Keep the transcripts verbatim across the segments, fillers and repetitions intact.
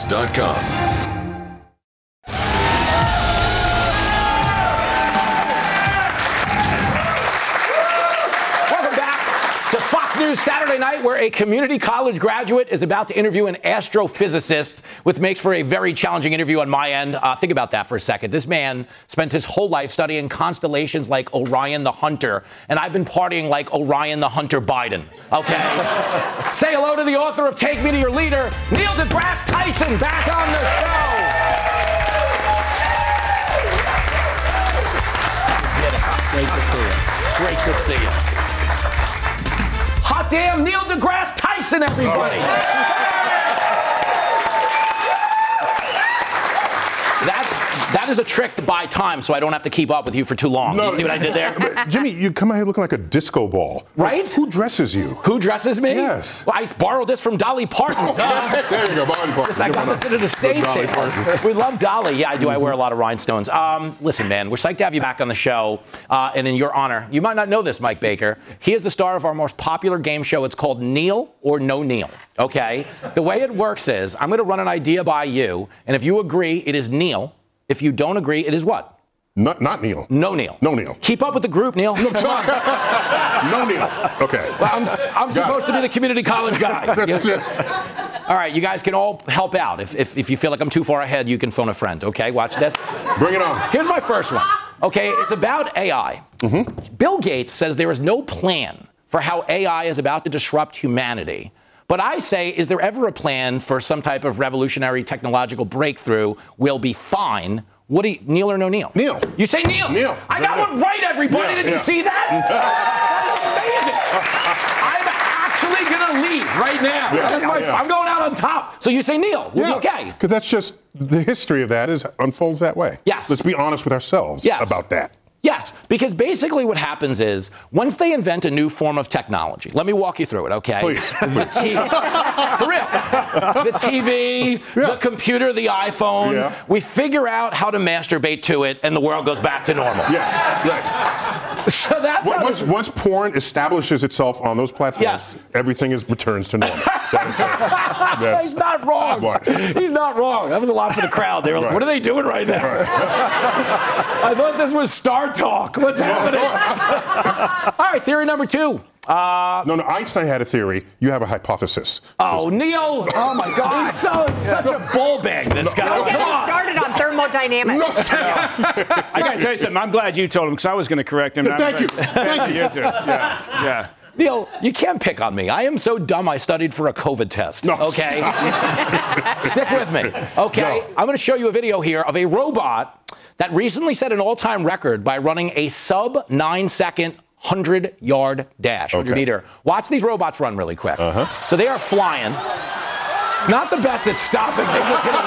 sports dot com. News Saturday night, where a community college graduate is about to interview an astrophysicist, which makes for a very challenging interview on my end. Uh, think about that for a second. This man spent his whole life studying constellations like Orion the Hunter, and I've been partying like Orion the Hunter Biden. Okay? Say hello to the author of Take Me to Your Leader, Neil deGrasse Tyson, back on the show. Great to see you. Great to see you. Hot damn, Neil deGrasse Tyson, everybody. That, that is a trick to buy time so I don't have to keep up with you for too long. No, you see what I did there? Jimmy, you come out here looking like a disco ball. Right? Like, who dresses you? Who dresses me? Yes. Well, I borrowed this from Dolly Parton. Oh, there you go, Dolly Parton. I got this into the States here. We love Dolly. Yeah, I do. I wear a lot of rhinestones. Um, listen, man, we're psyched to have you back on the show. Uh, and in your honor, you might not know this, Mike Baker. He is the star of our most popular game show. It's called Neil or No Neil. Okay? The way it works is I'm going to run an idea by you, and if you agree, it is Neil. If you don't agree, it is what? Not, not Neil. No Neil. No Neil. Keep up with the group, Neil. No, no Neil. Okay. Well, I'm, I'm supposed it. to be the community college guy. That's just... All right, you guys can all help out. If, if, if you feel like I'm too far ahead, you can phone a friend. Okay, watch this. Bring it on. Here's my first one. Okay, it's about A I. Mm-hmm. Bill Gates says there is no plan for how A I is about to disrupt humanity. But I say, is there ever a plan for some type of revolutionary technological breakthrough? We'll be fine. What do you, Neil or no Neil? Neil. You say Neil. Neil. I got Neil. one right, everybody. Yeah, Did yeah. you see that? That is amazing. I'm actually going to leave right now. Yeah, That is my, yeah. I'm going out on top. So you say Neil. We'll yeah. be okay. Because that's just the history of that is unfolds that way. Yes. Let's be honest with ourselves yes. about that. Yes, because basically what happens is once they invent a new form of technology, let me walk you through it, okay? Please. The T V, for real. The T V, yeah. the computer, the iPhone, yeah. we figure out how to masturbate to it and the world goes back to normal. Yes, right. So that's Once, how once, once porn establishes itself on those platforms, yes. everything is returns to normal. That is, He's not wrong. What? He's not wrong. That was a lot for the crowd. They were like, right. what are they doing right now? Right. I thought this was Star Talk. What's happening? All right, theory number two. Uh, no, no, Einstein had a theory. You have a hypothesis. Oh, Neil. Oh, my God. He's so, such a bull bag, this guy. Don't get me started on thermodynamics. No. I got to tell you something. I'm glad you told him because I was going to correct him. Thank you. Thank, Thank you. you too. Yeah, yeah. Neil, you can't pick on me. I am so dumb I studied for a COVID test. No, okay? Stick with me. Okay? No. I'm going to show you a video here of a robot that recently set an all-time record by running a sub nine second hundred-yard dash, hundred Okay. meter. Watch these robots run really quick. Uh-huh. So they are flying. Not the best at stopping. They just hit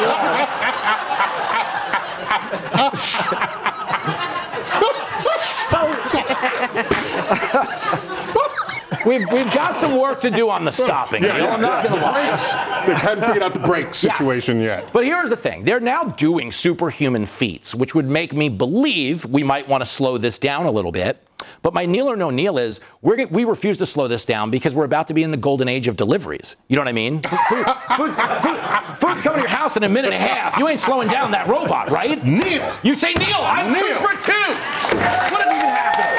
a wall. We've, we've got some work to do on the stopping. Yeah, Neil. yeah, I'm not yeah. going to lie. Brakes. They hadn't figured out the brake situation Yes. yet. But here's the thing. They're now doing superhuman feats, which would make me believe we might want to slow this down a little bit. But my Neil or no Neil is we're, we refuse to slow this down because we're about to be in the golden age of deliveries. You know what I mean? Food, food, food, food's coming to your house in a minute and a half. You ain't slowing down that robot, right? Neil. You say Neil. I'm Neil. two for two. What did even happen?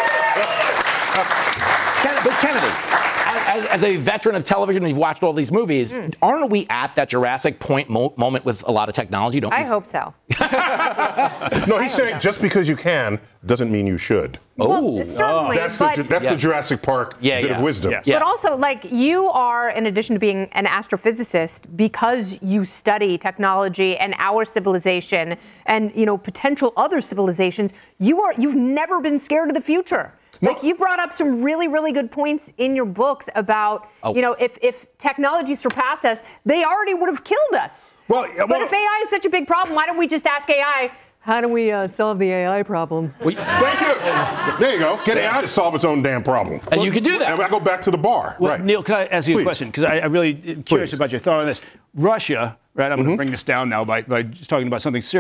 But Kennedy, as, as a veteran of television, and you've watched all these movies, mm. aren't we at that Jurassic Point mo- moment with a lot of technology? Don't I you? hope so. No, he's saying just because you can doesn't mean you should. Oh, well, certainly. That's but, the that's yeah. the Jurassic Park yeah, bit yeah. of wisdom. Yes. Yeah. But also, like, you are, in addition to being an astrophysicist, because you study technology and our civilization and, you know, potential other civilizations, you are, you've never been scared of the future. No. Like, you brought up some really, really good points in your books about, Oh. you know, if, if technology surpassed us, they already would have killed us. Well, yeah, but well- if A I is such a big problem, why don't we just ask A I, how do we uh, solve the A I problem? We, Thank you. There you go. Get A I to solve its own damn problem. and you can do that. And I go back to the bar. Well, right. Neil, can I ask you Please. a question? Because I, I really am curious Please. about your thought on this. Russia, right? I'm going to bring this down now by, by just talking about something serious.